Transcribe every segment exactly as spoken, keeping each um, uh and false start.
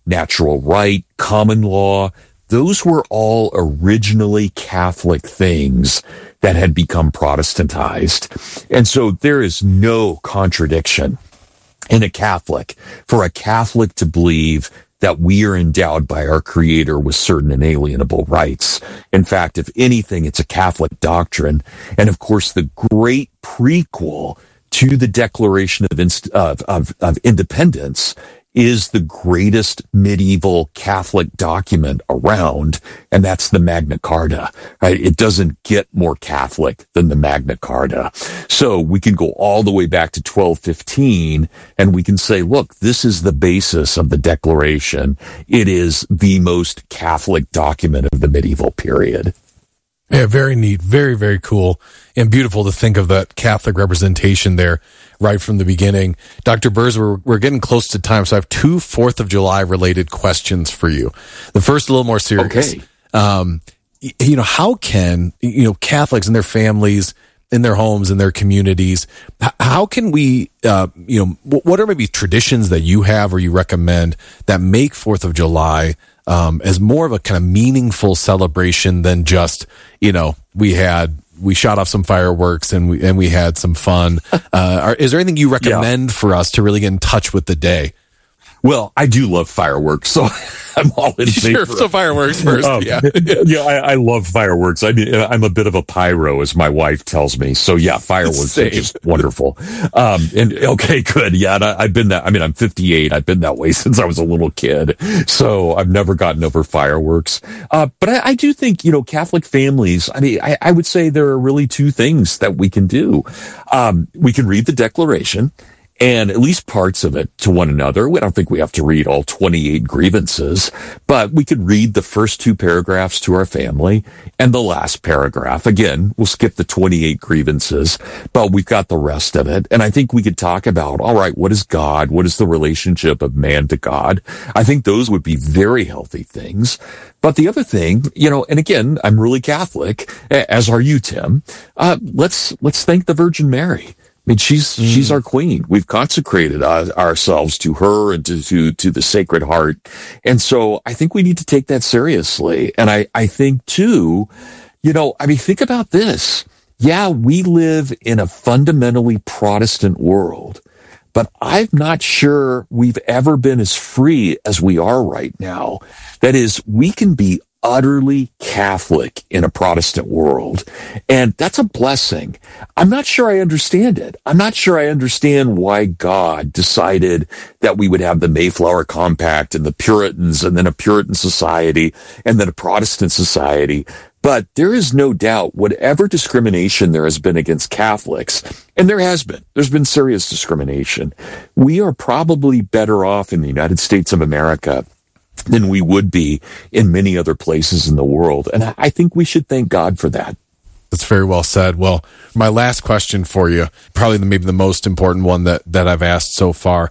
natural right, common law, those were all originally Catholic things that had become Protestantized. And so there is no contradiction in a Catholic for a Catholic to believe that we are endowed by our Creator with certain inalienable rights. In fact, if anything, it's a Catholic doctrine. And of course, the great prequel to the Declaration of, Inst- of, of, of Independence is the greatest medieval Catholic document around, and that's the Magna Carta. Right? It doesn't get more Catholic than the Magna Carta. So we can go all the way back to twelve fifteen, and we can say, look, this is the basis of the Declaration. It is the most Catholic document of the medieval period. Yeah, very neat. Very, very cool and beautiful to think of that Catholic representation there right from the beginning. Doctor Burrs, we're, we're getting close to time, so I have two fourth of July related questions for you. The first, a little more serious. Okay. Um, you know, how can, you know, Catholics and their families, in their homes, in their communities, how can we, uh, you know, what are maybe traditions that you have or you recommend that make fourth of July um, as more of a kind of meaningful celebration than just, you know, we had, we shot off some fireworks and we, and we had some fun. Uh, are, is there anything you recommend yeah. for us to really get in touch with the day? Well, I do love fireworks, so I'm all in favor. Sure, so fireworks first, um, yeah. yeah, I, I love fireworks. I mean, I'm a bit of a pyro, as my wife tells me. So yeah, fireworks Same. are just wonderful. Um, and okay, good. Yeah, and I, I've been that. I mean, I'm fifty-eight. I've been that way since I was a little kid. So I've never gotten over fireworks. Uh, but I, I do think, you know, Catholic families, I mean, I, I would say there are really two things that we can do. Um, we can read the Declaration, and at least parts of it to one another. We don't think we have to read all twenty-eight grievances, but we could read the first two paragraphs to our family and the last paragraph. Again, we'll skip the twenty-eight grievances, but we've got the rest of it. And I think we could talk about, all right, what is God? What is the relationship of man to God? I think those would be very healthy things. But the other thing, you know, and again, I'm really Catholic, as are you, Tim. Uh, let's, let's thank the Virgin Mary. I mean, she's, mm. she's our queen. We've consecrated uh, ourselves to her and to, to, to the Sacred Heart. And so I think we need to take that seriously. And I, I think too, you know, I mean, think about this. Yeah, we live in a fundamentally Protestant world, but I'm not sure we've ever been as free as we are right now. That is, we can be utterly Catholic in a Protestant world. And that's a blessing. I'm not sure I understand it. I'm not sure I understand why God decided that we would have the Mayflower Compact and the Puritans and then a Puritan society and then a Protestant society. But there is no doubt whatever discrimination there has been against Catholics, and there has been, there's been serious discrimination. We are probably better off in the United States of America than we would be in many other places in the world. And I think we should thank God for that. That's very well said. Well, my last question for you, probably the, maybe the most important one that, that I've asked so far.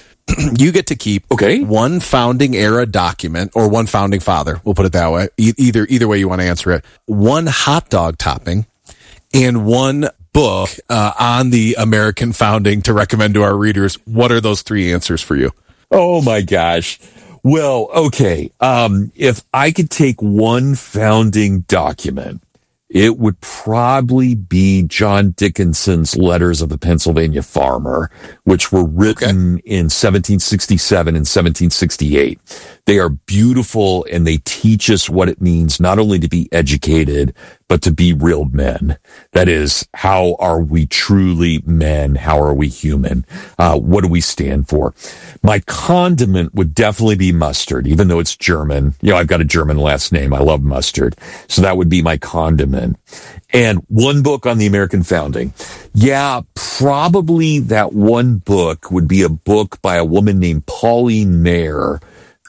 You get to keep okay. one founding era document or one founding father. We'll put it that way. E- either, either way you want to answer it. One hot dog topping and one book uh, on the American founding to recommend to our readers. What are those three answers for you? Oh my gosh. Well, okay. Um, if I could take one founding document, it would probably be John Dickinson's Letters of a Pennsylvania Farmer, which were written okay. in seventeen sixty-seven and seventeen sixty-eight. They are beautiful, and they teach us what it means not only to be educated, but to be real men. That is, how are we truly men? How are we human? Uh, what do we stand for? My condiment would definitely be mustard, even though it's German. You know, I've got a German last name. I love mustard. So that would be my condiment. And one book on the American founding. Yeah, probably that one book would be a book by a woman named Pauline Maier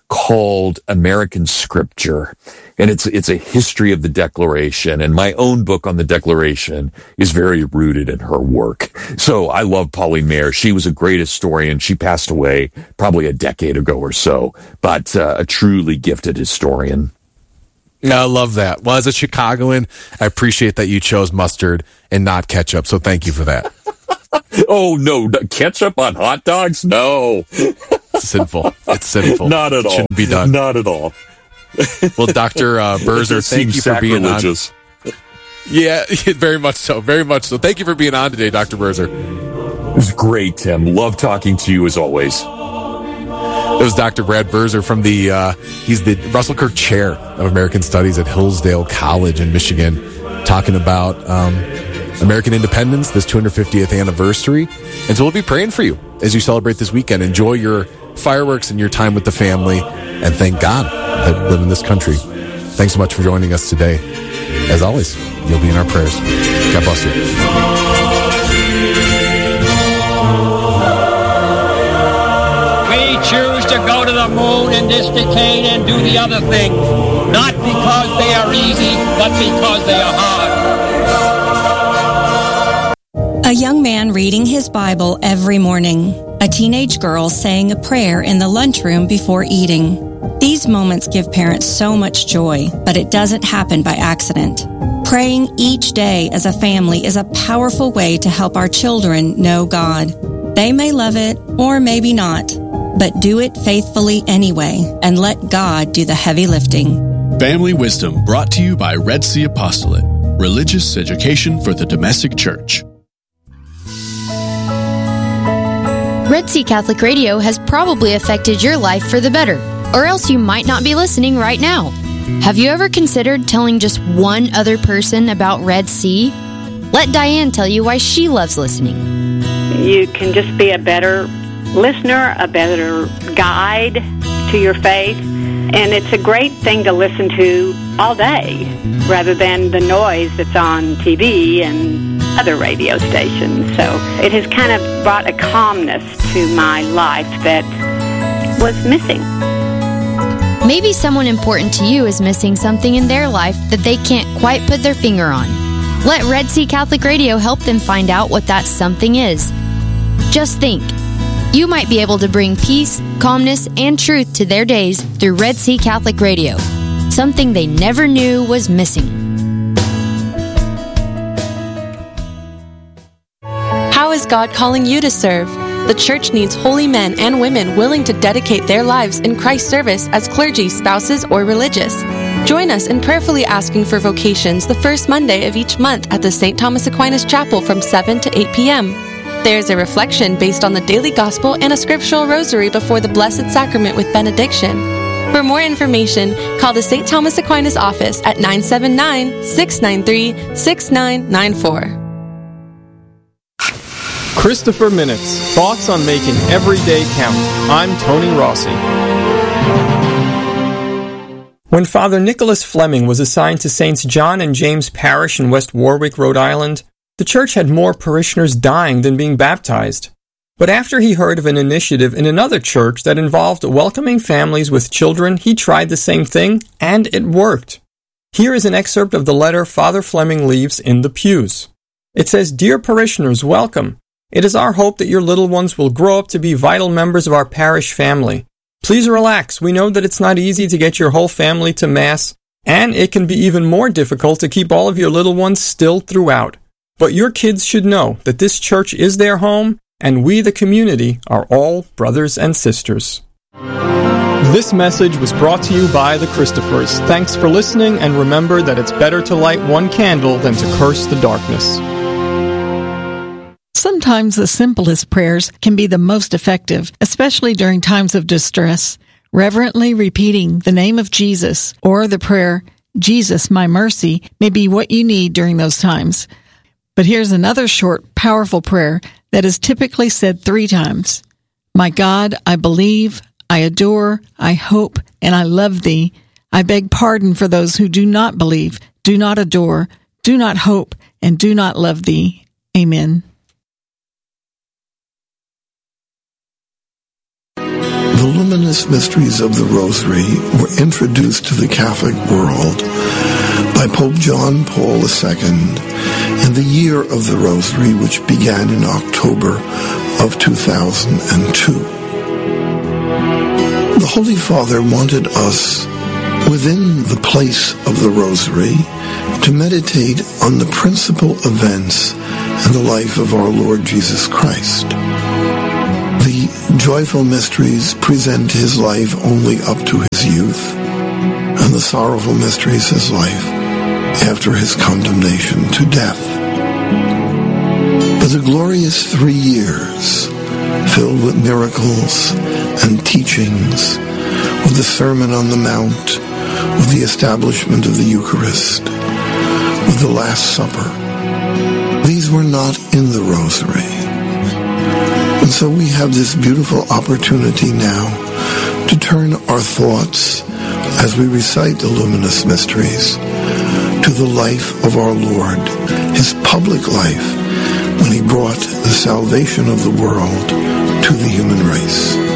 called American Scripture. And it's, it's a history of the Declaration. And my own book on the Declaration is very rooted in her work. So I love Pauline Maier. She was a great historian. She passed away probably a decade ago or so, but uh, a truly gifted historian. I love that. Well, as a Chicagoan, I appreciate that you chose mustard and not ketchup. So thank you for that. Oh, no. Ketchup on hot dogs? No. It's sinful. It's sinful. Not at all. It shouldn't be done. Not at all. Well, Doctor Uh, Berzer, thank you for being on. Yeah, very much so. Very much so. Thank you for being on today, Doctor Berzer. It was great, Tim. Love talking to you as always. It was Doctor Brad Berzer from the, uh, he's the Russell Kirk Chair of American Studies at Hillsdale College in Michigan, talking about um, American independence, this two hundred fiftieth anniversary. And so we'll be praying for you as you celebrate this weekend. Enjoy your fireworks and your time with the family, and thank God that we live in this country. Thanks so much for joining us today. As always, you'll be in our prayers. God bless you. We choose to go to the moon in this decade and do the other thing, not because they are easy, but because they are hard. A young man reading his Bible every morning. A teenage girl saying a prayer in the lunchroom before eating. These moments give parents so much joy, but it doesn't happen by accident. Praying each day as a family is a powerful way to help our children know God. They may love it, or maybe not, but do it faithfully anyway, and let God do the heavy lifting. Family Wisdom, brought to you by Red Sea Apostolate, religious education for the domestic church. Red Sea Catholic Radio has probably affected your life for the better, or else you might not be listening right now. Have you ever considered telling just one other person about Red Sea? Let Diane tell you why she loves listening. You can just be a better listener, a better guide to your faith, and it's a great thing to listen to all day rather than the noise that's on T V and other radio stations. So it has kind of brought a calmness to my life that was missing. Maybe someone important to you is missing something in their life that they can't quite put their finger on. Let Red Sea Catholic Radio help them find out what that something is. Just think, you might be able to bring peace, calmness, and truth to their days through Red Sea Catholic Radio, something they never knew was missing. How is God calling you to serve? The church needs holy men and women willing to dedicate their lives in Christ's service as clergy, spouses, or religious. Join us in prayerfully asking for vocations the first Monday of each month at the Saint Thomas Aquinas Chapel from seven to eight p.m. There's a reflection based on the daily gospel and a scriptural rosary before the Blessed Sacrament with benediction. For more information, call the Saint Thomas Aquinas office at nine seven nine, six nine three, six nine nine four. Christopher Minutes, thoughts on making every day count. I'm Tony Rossi. When Father Nicholas Fleming was assigned to Saints John and James Parish in West Warwick, Rhode Island, the church had more parishioners dying than being baptized. But after he heard of an initiative in another church that involved welcoming families with children, he tried the same thing, and it worked. Here is an excerpt of the letter Father Fleming leaves in the pews. It says, "Dear parishioners, welcome. It is our hope that your little ones will grow up to be vital members of our parish family. Please relax. We know that it's not easy to get your whole family to Mass, and it can be even more difficult to keep all of your little ones still throughout. But your kids should know that this church is their home, and we, the community, are all brothers and sisters." This message was brought to you by the Christophers. Thanks for listening, and remember that it's better to light one candle than to curse the darkness. Sometimes the simplest prayers can be the most effective, especially during times of distress. Reverently repeating the name of Jesus or the prayer, "Jesus, my mercy," may be what you need during those times. But here's another short, powerful prayer that is typically said three times. "My God, I believe, I adore, I hope, and I love thee. I beg pardon for those who do not believe, do not adore, do not hope, and do not love thee. Amen." The luminous mysteries of the Rosary were introduced to the Catholic world by Pope John Paul the Second in the Year of the Rosary, which began in October of two thousand two. The Holy Father wanted us, within the place of the Rosary, to meditate on the principal events in the life of our Lord Jesus Christ. The joyful mysteries present his life only up to his youth, and the sorrowful mysteries his life after his condemnation to death. But the glorious three years, filled with miracles and teachings, with the Sermon on the Mount, with the establishment of the Eucharist, with the Last Supper, these were not in the Rosary. And so we have this beautiful opportunity now to turn our thoughts, as we recite the luminous mysteries, to the life of our Lord, his public life, when he brought the salvation of the world to the human race.